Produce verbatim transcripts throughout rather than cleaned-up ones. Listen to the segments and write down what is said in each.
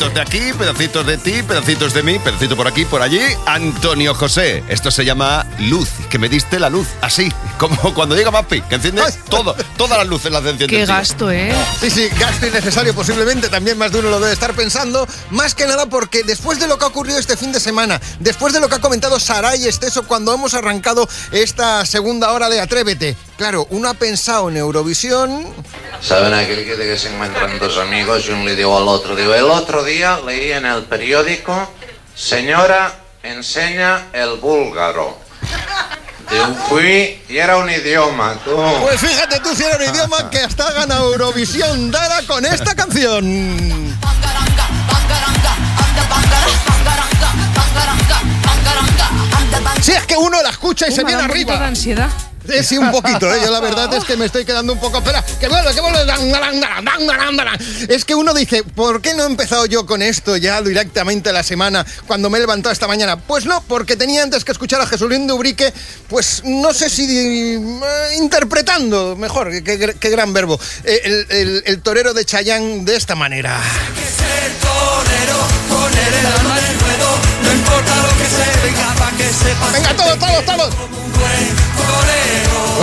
Pedacitos de aquí, pedacitos de ti, pedacitos de mí, pedacito por aquí, por allí. Antonio José. Esto se llama luz, que me diste la luz. Así, como cuando llega Mapi, que enciende todo, todas las luces las enciende. Qué gasto, ¿eh? Sí, sí, gasto innecesario posiblemente. También más de uno lo debe estar pensando. Más que nada porque después de lo que ha ocurrido este fin de semana, después de lo que ha comentado Saray Esteso cuando hemos arrancado esta segunda hora de Atrévete, claro, uno ha pensado en Eurovisión. ¿Saben aquel que, de que se encuentran dos amigos y uno le digo al otro? Digo, el otro día leí en el periódico, señora, enseña el búlgaro. Yo fui y era un idioma, tú. Pues fíjate tú si era un idioma que hasta gana Eurovisión Dara con esta canción. Si es que uno la escucha y Uh, se me viene da un poquito arriba. de ansiedad. Eh, sí, un poquito, ¿eh? Yo la verdad es que me estoy quedando un poco... Espera, que vuelve, que vuelve. Es que uno dice, ¿por qué no he empezado yo con esto ya directamente la semana cuando me he levantado esta mañana? Pues no, porque tenía antes que escuchar a Jesulín de Ubrique, pues no sé si... Eh, interpretando, mejor, qué, qué gran verbo, eh, el, el, el torero de Chayanne de esta manera. Hay que ser torero, poner el alma en el ruedo, no importa lo que se venga, pa' que sepas. Venga, todos, todos, todos. Como un buen torero.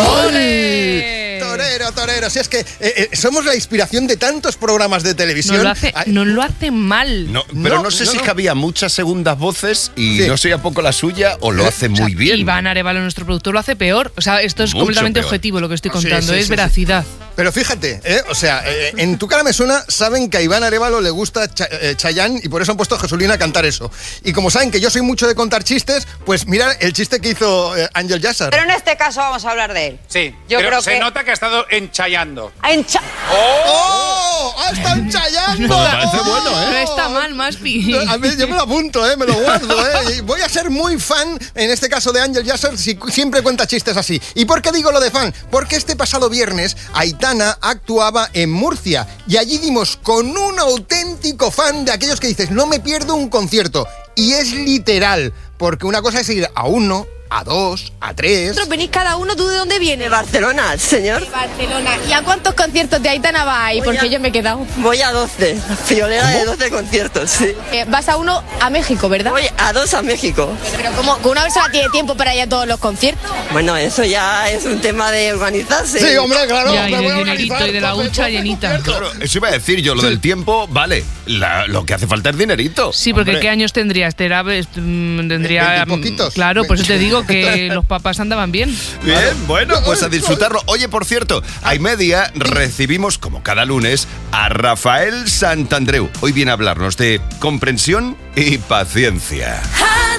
¡Ole! Torero, torero. Si es que eh, eh, somos la inspiración de tantos programas de televisión. No lo hace, Ay, no lo hace mal. No, pero no, No, sé no, si no. que había muchas segundas voces y Sí. no sé a poco la suya o lo hace O sea, muy bien. Iván Arevalo, nuestro productor, lo hace peor. O sea, esto es Mucho completamente peor. objetivo lo que estoy Sí, contando. sí, es sí, veracidad. Pero fíjate, ¿eh? O sea, eh, en Tu cara me suena, saben que a Iván Arevalo le gusta Cha- eh, Chayanne y por eso han puesto a Jesulín a cantar eso. Y como saben que yo soy mucho de contar chistes, pues mira el chiste que hizo eh, Ángel Yassar. Pero en este caso vamos a hablar de él. Sí, Yo pero creo se que- nota que ha estado enchayando. En Cha- ¡Oh! ¡Ah, está ensayando! Pues parece bueno, ¿eh? No está mal, Maspi. A mí, yo me lo apunto, ¿eh? Me lo guardo, ¿eh? Y voy a ser muy fan, en este caso de Ángel Yassar, si cu- siempre cuenta chistes así. ¿Y por qué digo lo de fan? Porque este pasado viernes Aitana actuaba en Murcia y allí dimos con un auténtico fan de aquellos que dices, no me pierdo un concierto. Y es literal, porque una cosa es ir a uno, a dos, a tres... Vosotros venís cada uno, ¿tú de dónde vienes? De Barcelona, señor. De Barcelona. ¿Y a cuántos conciertos de Aitana vais? Voy Porque a- yo me he quedado. Voy a doce, friolera de doce conciertos, sí. Eh, vas a uno a México, ¿verdad? Voy a dos a México. Pero como que una persona tiene tiempo para ir a todos los conciertos. Bueno, eso ya es un tema de organizarse. Sí, hombre, claro. Ya, y me del voy a dinerito organizar, y de la tope, hucha tope, llenita. concierto. Claro, eso iba a decir yo, lo del tiempo, vale. La- lo que hace falta es dinerito. Sí, porque Hombre. ¿qué años tendría? Este era, est- mm, tendría Veintipoquitos. mm, claro, por eso te digo que los papás andaban bien. Bien, bueno, pues a disfrutarlo. Oye, por cierto, a y media recibimos, como cada lunes, a Rafael Santandreu. Hoy viene a hablarnos de comprensión y paciencia.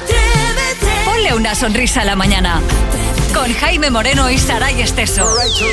Ponle una sonrisa a la mañana. Con Jaime Moreno y Saray Esteso.